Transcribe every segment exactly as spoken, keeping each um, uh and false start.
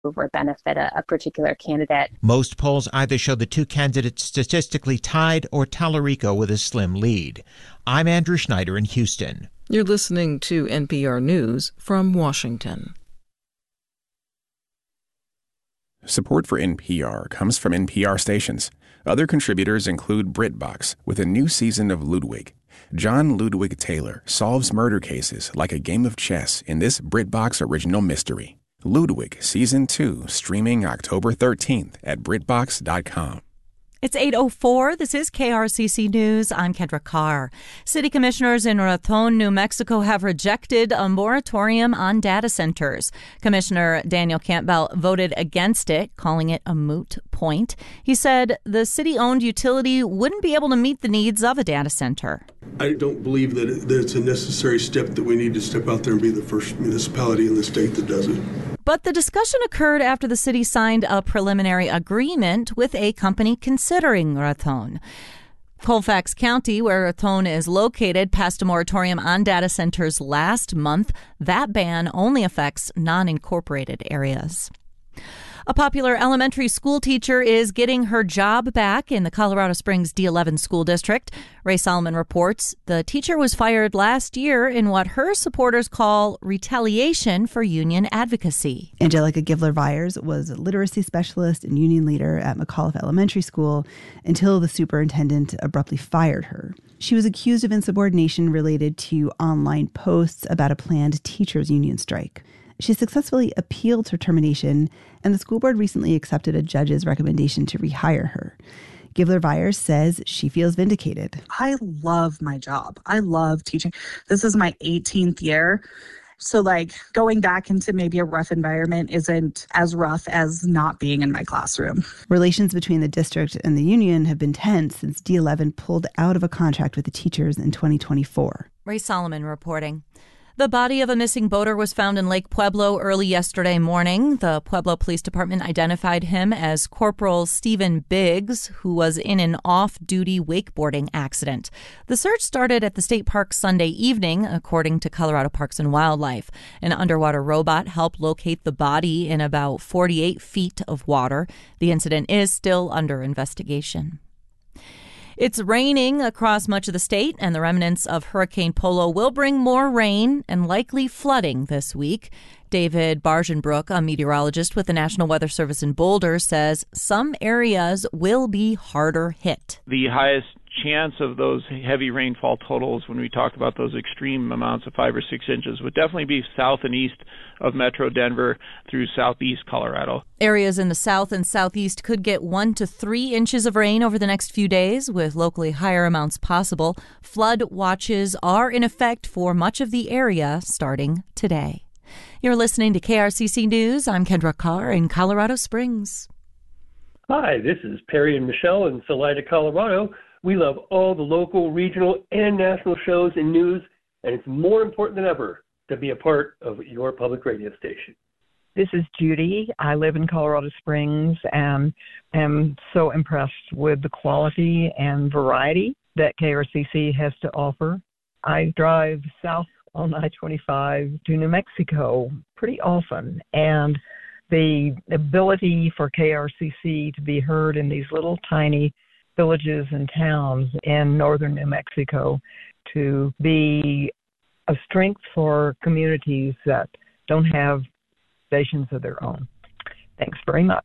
or benefit a, a particular candidate. Most polls either show the two candidates statistically tied or Tallarico with a slim lead. I'm Andrew Schneider in Houston. You're listening to N P R News from Washington. Support for N P R comes from N P R stations. Other contributors include BritBox with a new season of Ludwig. John Ludwig Taylor solves murder cases like a game of chess in this BritBox original mystery. Ludwig Season two, streaming October thirteenth at Britbox dot com. It's eight oh four. This is K R C C News. I'm Kendra Carr. City commissioners in Raton, New Mexico have rejected a moratorium on data centers. Commissioner Daniel Campbell voted against it, calling it a moot point. He said the city-owned utility wouldn't be able to meet the needs of a data center. I don't believe that, it, that it's a necessary step that we need to step out there and be the first municipality in the state that does it. But the discussion occurred after the city signed a preliminary agreement with a company considering Raton. Colfax County, where Raton is located, passed a moratorium on data centers last month. That ban only affects non-incorporated areas. A popular elementary school teacher is getting her job back in the Colorado Springs D eleven school district. Ray Solomon reports the teacher was fired last year in what her supporters call retaliation for union advocacy. Angelica Givler-Vyers was a literacy specialist and union leader at McAuliffe Elementary School until the superintendent abruptly fired her. She was accused of insubordination related to online posts about a planned teachers' union strike. She successfully appealed her termination, and the school board recently accepted a judge's recommendation to rehire her. Givler-Vyers says she feels vindicated. I love my job. I love teaching. This is my eighteenth year. So, like, going back into maybe a rough environment isn't as rough as not being in my classroom. Relations between the district and the union have been tense since D eleven pulled out of a contract with the teachers in twenty twenty-four. Ray Solomon reporting. The body of a missing boater was found in Lake Pueblo early yesterday morning. The Pueblo Police Department identified him as Corporal Stephen Biggs, who was in an off-duty wakeboarding accident. The search started at the state park Sunday evening, according to Colorado Parks and Wildlife. An underwater robot helped locate the body in about forty-eight feet of water. The incident is still under investigation. It's raining across much of the state, and the remnants of Hurricane Polo will bring more rain and likely flooding this week. David Bargenbrook, a meteorologist with the National Weather Service in Boulder, says some areas will be harder hit. The highest chance of those heavy rainfall totals when we talk about those extreme amounts of five or six inches would definitely be south and east of Metro Denver through southeast Colorado. Areas in the south and southeast could get one to three inches of rain over the next few days, with locally higher amounts possible. Flood watches are in effect for much of the area starting today. You're listening to K R C C News. I'm Kendra Carr in Colorado Springs. Hi, this is Perry and Michelle in Salida, Colorado. We love all the local, regional, and national shows and news, and it's more important than ever to be a part of your public radio station. This is Judy. I live in Colorado Springs and am so impressed with the quality and variety that K R C C has to offer. I drive south on I twenty-five to New Mexico pretty often, and the ability for K R C C to be heard in these little tiny villages and towns in northern New Mexico to be a strength for communities that don't have stations of their own. Thanks very much.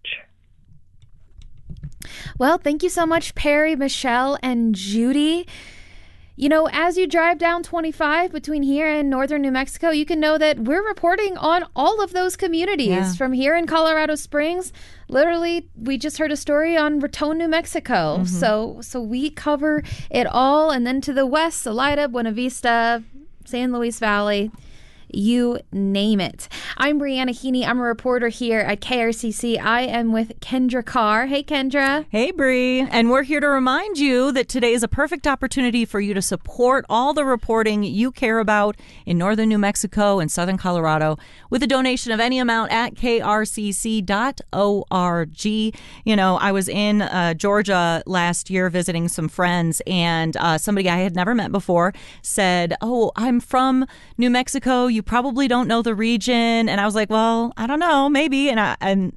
Well, thank you so much, Perry, Michelle, and Judy. You know, as you drive down twenty-five between here and northern New Mexico, you can know that we're reporting on all of those communities. Yeah. From here in Colorado Springs, literally, we just heard a story on Raton, New Mexico. Mm-hmm. So so we cover it all. And then to the west, Salida, Buena Vista, San Luis Valley, you name it. I'm Brianna Heaney. I'm a reporter here at K R C C. I am with Kendra Carr. Hey, Kendra. Hey, Bree. And we're here to remind you that today is a perfect opportunity for you to support all the reporting you care about in northern New Mexico and southern Colorado with a donation of any amount at K R C C dot org. You know, I was in uh, Georgia last year visiting some friends, and uh, somebody I had never met before said, oh, I'm from New Mexico. You probably don't know the region. And I was like, well, I don't know, maybe. And I, and